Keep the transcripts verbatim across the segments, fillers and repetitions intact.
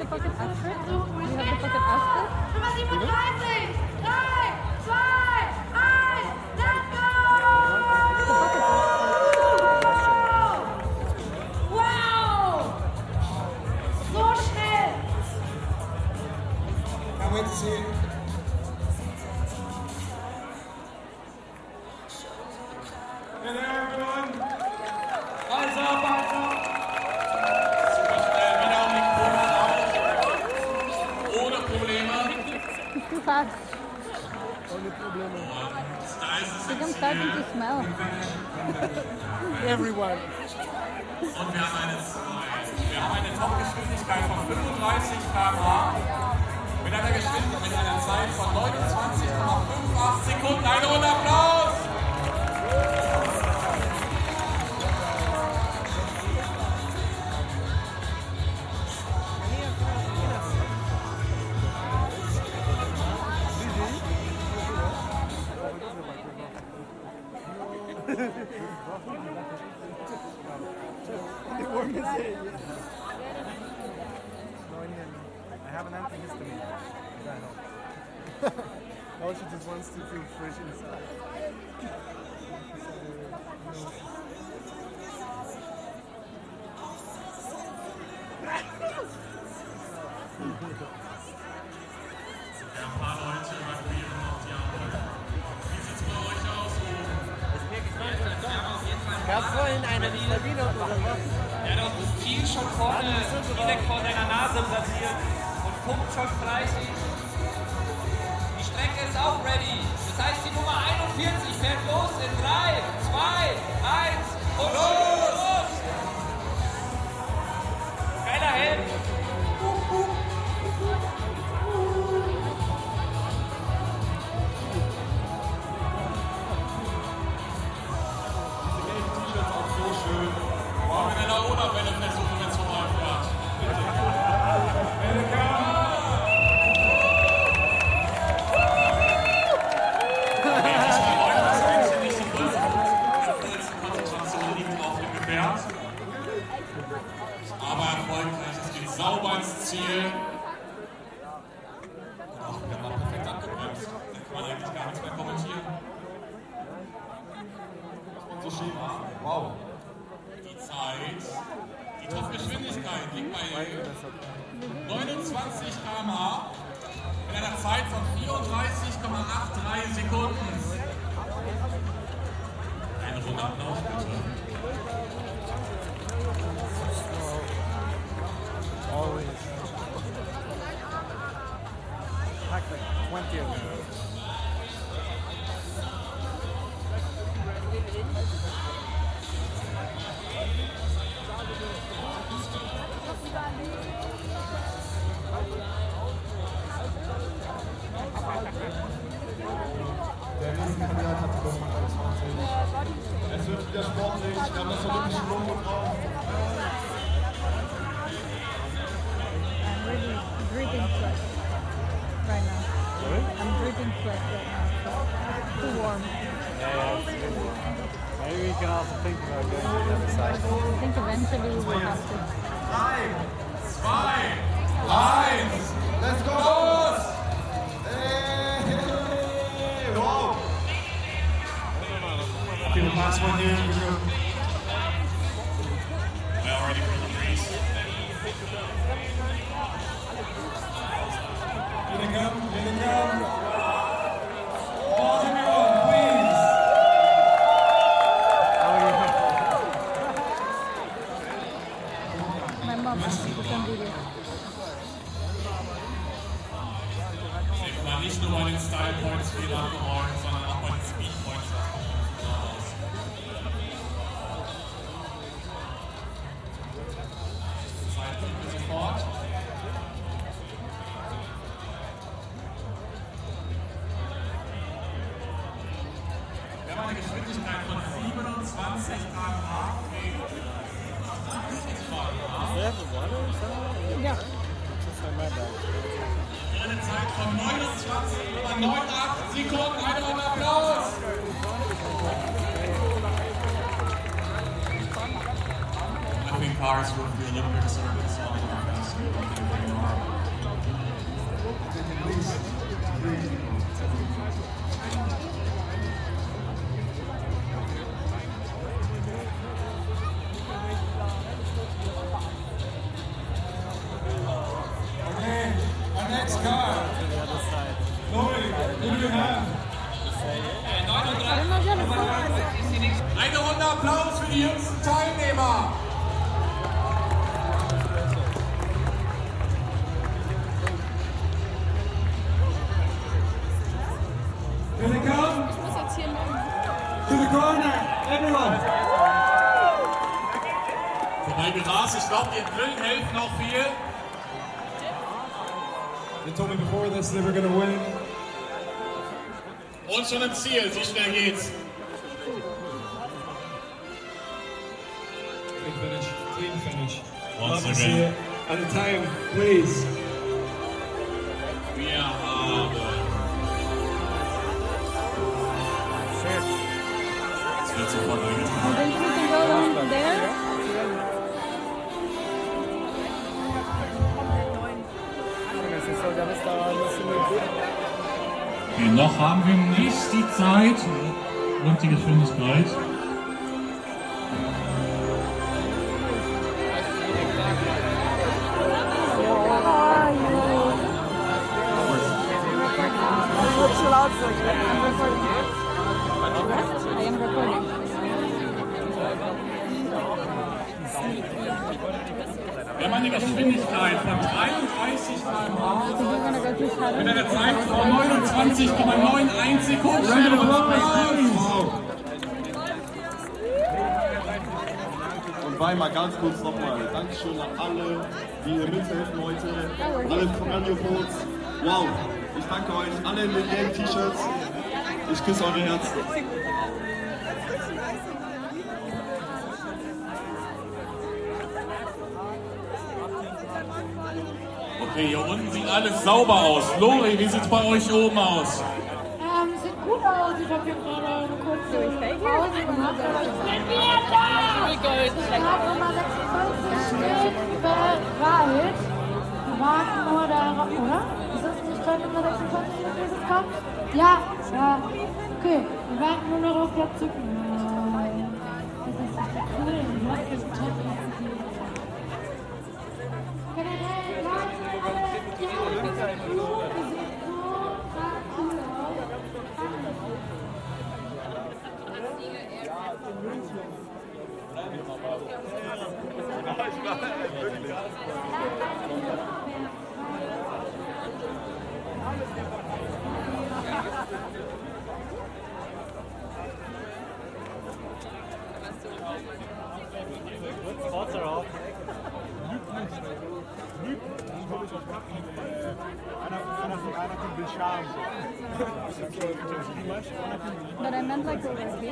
fucking Astrid? Do you have the fucking Astrid? Nummer siebenunddreißig! drei, zwei, eins, let's go! Wow! So schnell! Can't wait to see it. Hey there, everyone. Eyes up, eyes up. Super schnell wieder um die Kurve raus. Ohne Probleme. Too fast. Ohne Probleme. I think I'm starting to smell. Everyone. Und wir haben eine, wir haben eine Top-Geschwindigkeit von fünfunddreißig Kilometer pro Stunde mit einer Geschwindigkeit mit einer Zeit von neunundzwanzig Komma acht fünf Sekunden. Eine Runde Applaus! I have an antihistamine. Now she just wants to feel fresh inside. Ja, ein paar Leute evakuieren noch die Arbeit. Wie sieht's bei euch aus? Gab's vorhin eine Stabile oder was? Er hat auch das Ziel schon vorne direkt vor deiner Nase platziert und pumpt schon fleißig. Die Strecke ist auch ready. Das heißt, die Nummer einundvierzig fährt los in drei, zwei, eins und los! Geiler Helm! Wollen wir in der Oder-Welle versuchen, wenn es vorbeifährt? Konzentration liegt auf dem Gefährt. Aber erfolgreich, es geht sauber ins Ziel. Ach, der war perfekt abgebremst. Da kann man eigentlich gar nichts mehr kommentieren. So schön war. Wow. Die Zeit, die Top-Geschwindigkeit liegt bei neunundzwanzig Kilometer pro Stunde in einer Zeit von vierunddreißig Komma dreiundachtzig Sekunden. Eine Runde Applaus bitte. Always. Pack like twenty of them. Der nächste Kandidat hat die Nummer einundzwanzig. Es wird wieder sportlich, wir haben das olympische Logo drauf. I'm really dripping sweat right now. Sorry? I'm dripping sweat right now. So too warm. Yeah, yeah, it's really. Maybe we can also think about going to the other side. I think eventually we will have to. drei, zwei, eins, let's go! Los! Hey, wow! Okay, the last one here. Well, ready for the race. Here they come, here they come. Pause everyone, please. My mom asked me to come video. Ich war nicht nur bei den Style Points viel abgeräumt, sondern auch bei den Speed Points. Zeit kriegen wir sofort. Wir haben eine Geschwindigkeit von siebenundzwanzig Kilometer pro Stunde. Ja. Eine Zeit von neunundzwanzig Komma neunundachtzig Sekunden. Einen Runde Applaus. I think cars will be a little bit of service on the next car. Lori, who do we have? Eine Runde Applaus für die jüngsten Teilnehmer. Here they come. To the corner, everyone. Vorbei gerast, ich glaube, die Grillen helfen auch viel. They told me before this they were going to win. Und schon im Ziel, so schnell geht's. Big finish, clean finish. Once Love to see again. it. And the time, please. Wir haben... Es wird sofort I eingetragen. think we can go down there. Okay, noch haben wir nicht die Zeit und die Geschwindigkeit. I am recording. Wir haben eine Geschwindigkeit von dreiunddreißig Kilometer pro I think we're gonna go through shadows. mit einer Zeit von neunundzwanzig Komma einundneunzig Sekunden. Schnell Und Weimar, ganz kurz nochmal. Dankeschön an alle, die hier mithelfen heute. Alle Commando-Codes. Wow, ich danke euch. Alle in den gelben T-Shirts. Ich küsse eure Herzen. Okay, hier unten sieht alles sauber aus. Lori, wie sieht's bei euch oben aus? Ähm, sieht gut aus. Ich habe hier gerade eine kurze Pause gemacht. Aber ich bin wieder da! Ich habe Nummer sechsundfünfzig steht bereit. Wir warten nur darauf, oder? Ist das nicht gerade Nummer sechsundfünfzig, dass dieses kommt? Ja, ja. Okay, wir warten nur darauf, Platz zu nein. Das ist echt cool. Du hast das toll. Generell, Leute, alle, die Augen sind blut. Die sehen so krass cool aus. Spots are off. But I meant like over here.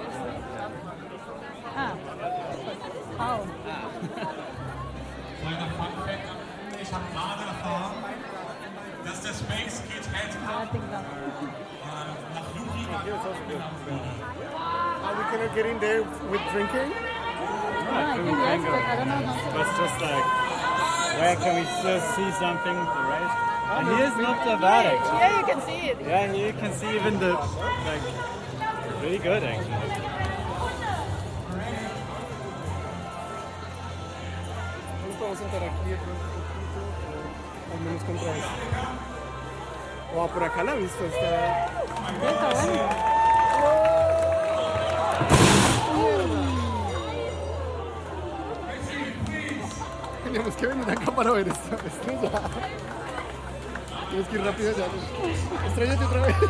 Ah. Oh. Kleiner Funfact am Ende. Ich habe gerade erfahren, dass der Space Kid Head I think that. nach Yuki genannt wurde. Are we gonna get in there with drinking? Yeah, I think yes, but I don't know how to. That's just like, where can we just see something, right? And here's not that bad actually. Yeah, you can see it. Yeah, and you can see even the, like, really good actually. Vamos a entrar aquí de pronto un poquito, o al menos contra esto. O por acá la vista está. Está bueno. Teníamos que venir acá para ver esta estrella. Tienes que ir rápido ya. Estrellate otra vez.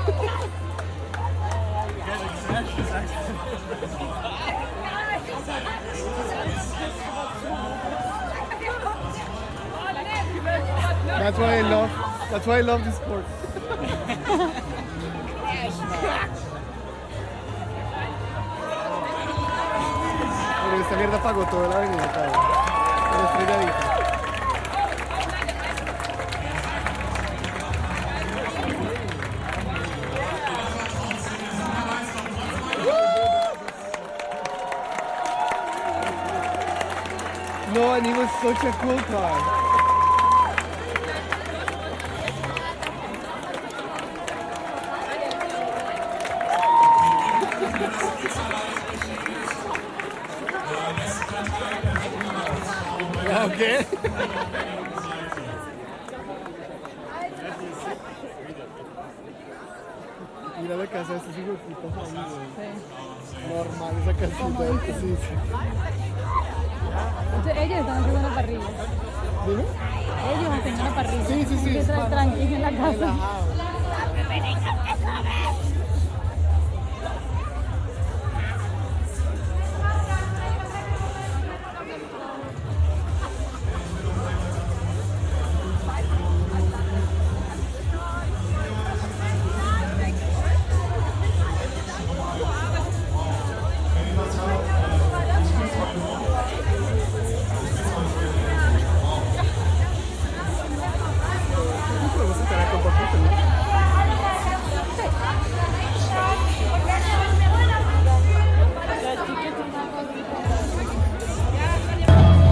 That's why I love. That's why I love this sport. Pero esta mierda pagó toda la avenida, cabrón. La estrelladita. No, and it was such a cool car. Ja, okay. casa de estos hijos de puta ahí, güey. Sí. Normal, esa casita de que sí, sí. Entonces, ellos están haciendo una parrilla. ¿Dime? Ellos hacen una parrilla. Sí, sí, sí. Que tra- tranquilos en la casa. Relajado.